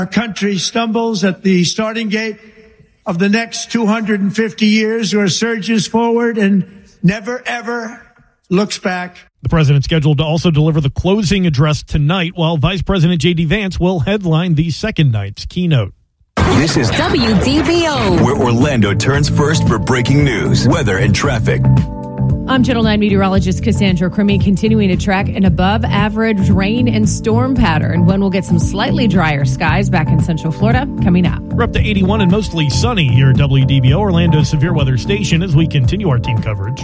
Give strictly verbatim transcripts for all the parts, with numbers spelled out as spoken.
Our country stumbles at the starting gate of the next two hundred fifty years or surges forward and never, ever looks back. The president's scheduled to also deliver the closing address tonight, while Vice President J D. Vance will headline the second night's keynote. This is W D B O, where Orlando turns first for breaking news, weather, and traffic. I'm Channel nine meteorologist Cassandra Crummy, continuing to track an above-average rain and storm pattern. When we'll get some slightly drier skies back in Central Florida coming up. We're up to eighty-one and mostly sunny here at W D B O, Orlando's severe weather station, as we continue our team coverage.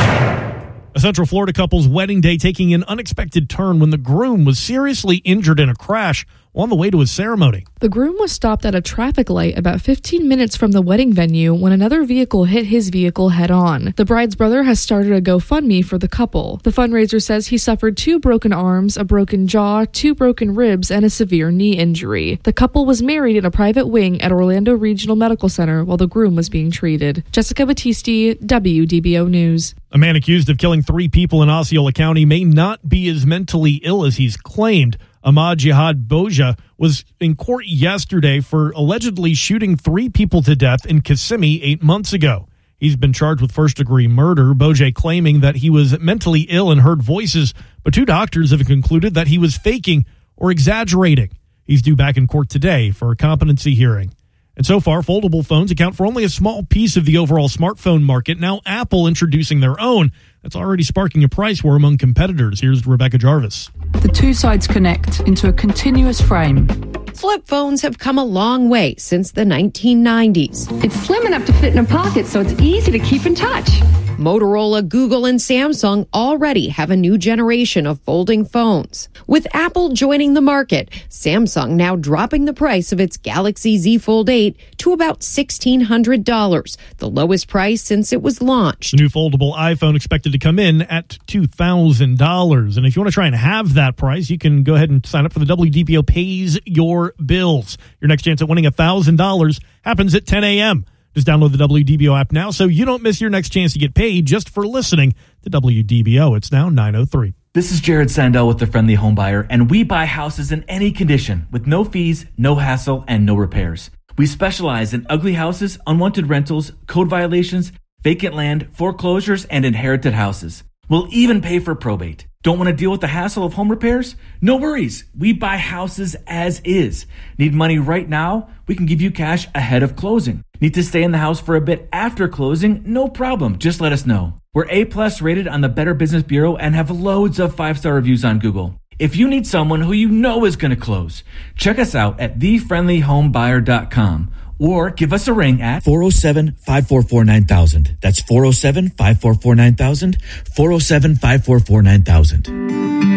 A Central Florida couple's wedding day taking an unexpected turn when the groom was seriously injured in a crash on the way to his ceremony. The groom was stopped at a traffic light about fifteen minutes from the wedding venue when another vehicle hit his vehicle head-on. The bride's brother has started a GoFundMe for the couple. The fundraiser says he suffered two broken arms, a broken jaw, two broken ribs, and a severe knee injury. The couple was married in a private wing at Orlando Regional Medical Center while the groom was being treated. Jessica Battisti, W D B O News. A man accused of killing three people in Osceola County may not be as mentally ill as he's claimed. Ahmad Jihad Boja was in court yesterday for allegedly shooting three people to death in Kissimmee eight months ago. He's been charged with first-degree murder, Boja claiming that he was mentally ill and heard voices, but two doctors have concluded that he was faking or exaggerating. He's due back in court today for a competency hearing. And so far, foldable phones account for only a small piece of the overall smartphone market. Now Apple introducing their own. That's already sparking a price war among competitors. Here's Rebecca Jarvis. The two sides connect into a continuous frame. Flip phones have come a long way since the nineteen nineties. It's slim enough to fit in a pocket, so it's easy to keep in touch. Motorola, Google, and Samsung already have a new generation of folding phones. With Apple joining the market, Samsung now dropping the price of its Galaxy Z Fold eight to about sixteen hundred dollars, the lowest price since it was launched. The new foldable iPhone expected to come in at two thousand dollars. And if you want to try and have that price, you can go ahead and sign up for the W D B O Pays Your Bills. Your next chance at winning one thousand dollars happens at ten a.m. Just download the W D B O app now so you don't miss your next chance to get paid just for listening to W D B O. It's now nine oh three. This is Jared Sandell with The Friendly Home Buyer, and we buy houses in any condition with no fees, no hassle, and no repairs. We specialize in ugly houses, unwanted rentals, code violations, vacant land, foreclosures, and inherited houses. We'll even pay for probate. Don't want to deal with the hassle of home repairs? No worries. We buy houses as is. Need money right now? We can give you cash ahead of closing. Need to stay in the house for a bit after closing? No problem. Just let us know. We're A-plus rated on the Better Business Bureau and have loads of five-star reviews on Google. If you need someone who you know is going to close, check us out at the friendly home buyer dot com or give us a ring at four oh seven, five four four, nine thousand. That's four oh seven, five four four, nine thousand, four oh seven, five four four, nine thousand.